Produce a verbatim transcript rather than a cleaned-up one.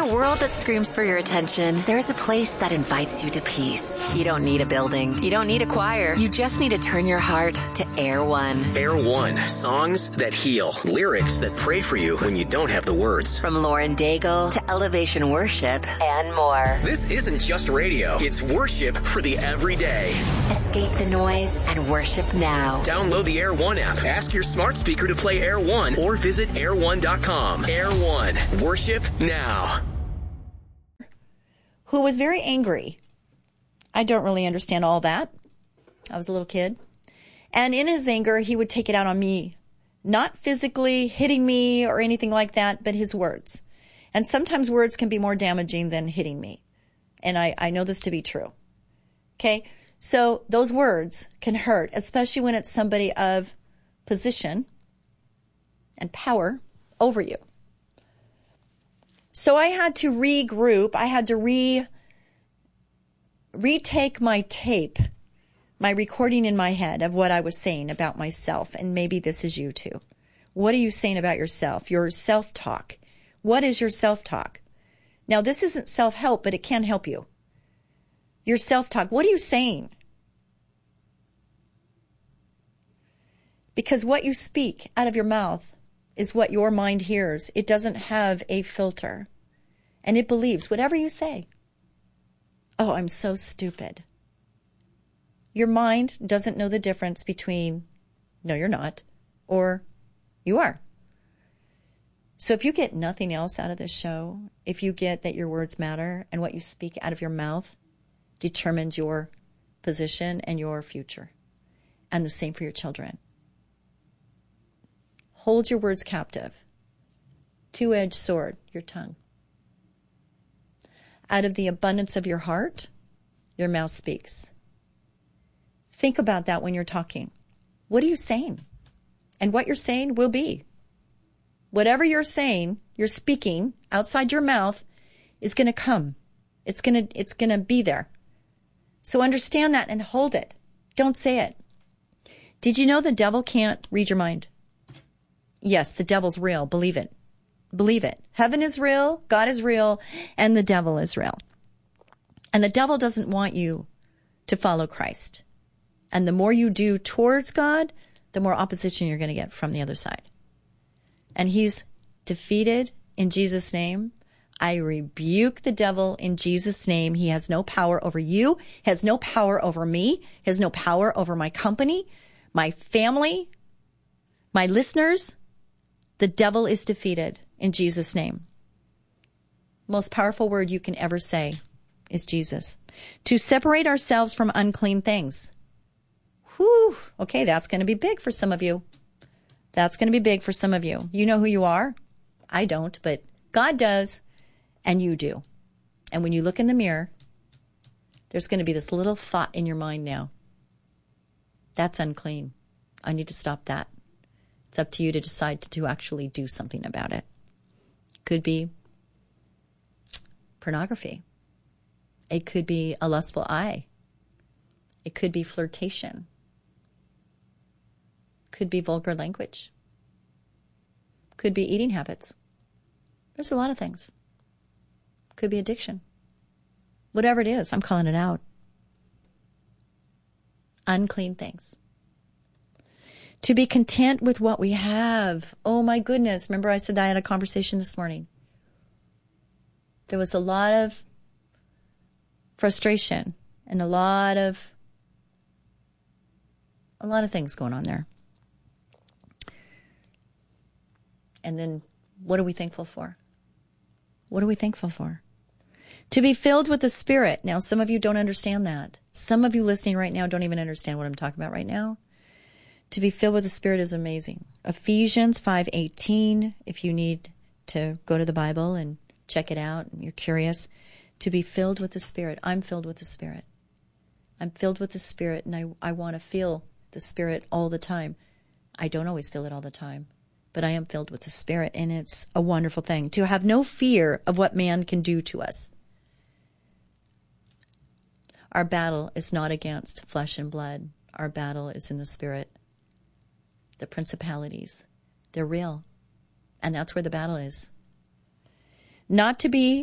a world that screams for your attention, there's a place that invites you to peace. You don't need a building. You don't need a choir. You just need to turn your heart to Air One. Air One. Songs that heal. Lyrics that pray for you when you don't have the words. From Lauren Daigle to Elevation Worship and more. This isn't just radio. It's worship for the everyday. Escape the noise and worship now. Download the Air One app. Ask your smart speaker to play Air One or visit air one dot com. Air One. Worship now. Who was very angry. I don't really understand all that. I was a little kid. And in his anger, he would take it out on me. Not physically hitting me or anything like that, but his words. And sometimes words can be more damaging than hitting me. And I, I know this to be true. Okay? So those words can hurt, especially when it's somebody of position and power over you. So I had to regroup. I had to re retake my tape, my recording in my head of what I was saying about myself. And maybe this is you too. What are you saying about yourself? Your self-talk. What is your self-talk? Now, this isn't self-help, but it can help you. Your self-talk. What are you saying? Because what you speak out of your mouth is what your mind hears. It doesn't have a filter. And it believes whatever you say. Oh, I'm so stupid. Your mind doesn't know the difference between, no, you're not, or you are. So if you get nothing else out of this show, if you get that your words matter and what you speak out of your mouth determines your position and your future, and the same for your children. Hold your words captive. Two-edged sword, your tongue. Out of the abundance of your heart, your mouth speaks. Think about that when you're talking. What are you saying? And what you're saying will be. Whatever you're saying, you're speaking outside your mouth is going to come. It's going to, it's going to be there. So understand that and hold it. Don't say it. Did you know the devil can't read your mind? Yes, the devil's real. Believe it. Believe it. Heaven is real, God is real, and the devil is real. And the devil doesn't want you to follow Christ. And the more you do towards God, the more opposition you're going to get from the other side. And he's defeated in Jesus' name. I rebuke the devil in Jesus' name. He has no power over you, has no power over me, has no power over my company, my family, my listeners. The devil is defeated in Jesus' name. Most powerful word you can ever say is Jesus. To separate ourselves from unclean things. Whew. Okay, that's going to be big for some of you. That's going to be big for some of you. You know who you are? I don't, but God does, and you do. And when you look in the mirror, there's going to be this little thought in your mind now. That's unclean. I need to stop that. It's up to you to decide to, to actually do something about it. Could be pornography. It could be a lustful eye. It could be flirtation. Could be vulgar language. Could be eating habits. There's a lot of things. Could be addiction. Whatever it is, I'm calling it out. Unclean things. To be content with what we have. Oh my goodness. Remember I said I had a conversation this morning. There was a lot of frustration and a lot of a lot of things going on there. And then what are we thankful for? What are we thankful for? To be filled with the Spirit. Now, some of you don't understand that. Some of you listening right now don't even understand what I'm talking about right now. To be filled with the Spirit is amazing. Ephesians five eighteen, if you need to go to the Bible and check it out and you're curious. To be filled with the Spirit. I'm filled with the Spirit. I'm filled with the Spirit, and I, I want to feel the Spirit all the time. I don't always feel it all the time, but I am filled with the Spirit, and it's a wonderful thing. To have no fear of what man can do to us. Our battle is not against flesh and blood. Our battle is in the Spirit. The principalities, they're real. And that's where the battle is. Not to be